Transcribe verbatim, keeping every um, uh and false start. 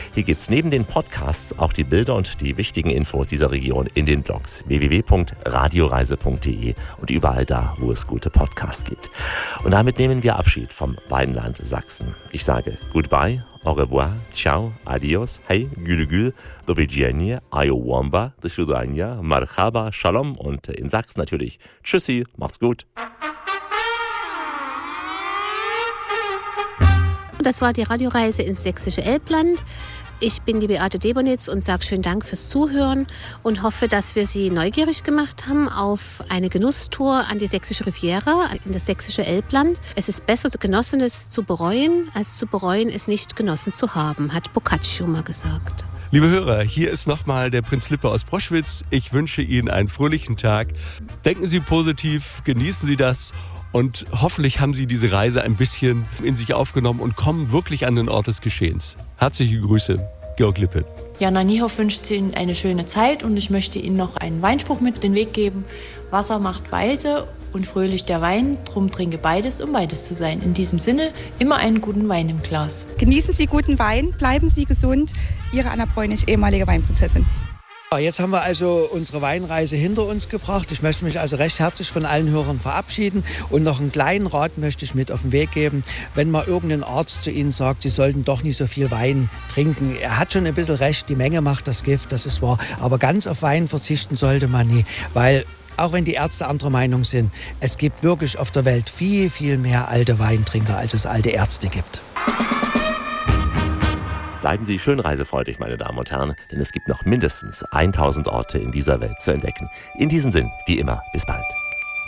Hier gibt es neben den Podcasts auch die Bilder und die wichtigen Infos dieser Region in den Blogs w w w punkt radioreise punkt d e und überall da, wo es gute Podcasts gibt. Und damit nehmen wir Abschied vom Weinland Sachsen. Ich sage Goodbye, au revoir, ciao, adios, hey, gül gül, do widzenia, ayowamba, do świdania, marhaba, shalom und in Sachsen natürlich tschüssi, macht's gut. Das war die Radioreise ins sächsische Elbland. Ich bin die Beate Debonitz und sage schönen Dank fürs Zuhören und hoffe, dass wir Sie neugierig gemacht haben auf eine Genusstour an die sächsische Riviera, in das sächsische Elbland. Es ist besser, Genossenes zu bereuen, als zu bereuen, es nicht genossen zu haben, hat Boccaccio mal gesagt. Liebe Hörer, hier ist nochmal der Prinz Lippe aus Proschwitz. Ich wünsche Ihnen einen fröhlichen Tag. Denken Sie positiv, genießen Sie das. Und hoffentlich haben Sie diese Reise ein bisschen in sich aufgenommen und kommen wirklich an den Ort des Geschehens. Herzliche Grüße, Georg Lippe. Jana Niehoff wünscht Ihnen eine schöne Zeit und ich möchte Ihnen noch einen Weinspruch mit auf den Weg geben. Wasser macht weise und fröhlich der Wein, drum trinke beides, um beides zu sein. In diesem Sinne, immer einen guten Wein im Glas. Genießen Sie guten Wein, bleiben Sie gesund. Ihre Anna Bräunig, ehemalige Weinprinzessin. Jetzt haben wir also unsere Weinreise hinter uns gebracht. Ich möchte mich also recht herzlich von allen Hörern verabschieden und noch einen kleinen Rat möchte ich mit auf den Weg geben. Wenn mal irgendein Arzt zu Ihnen sagt, Sie sollten doch nicht so viel Wein trinken, er hat schon ein bisschen recht, die Menge macht das Gift, das ist wahr. Aber ganz auf Wein verzichten sollte man nie, weil auch wenn die Ärzte anderer Meinung sind, es gibt wirklich auf der Welt viel, viel mehr alte Weintrinker, als es alte Ärzte gibt. Bleiben Sie schön reisefreudig, meine Damen und Herren, denn es gibt noch mindestens tausend Orte in dieser Welt zu entdecken. In diesem Sinn, wie immer, bis bald.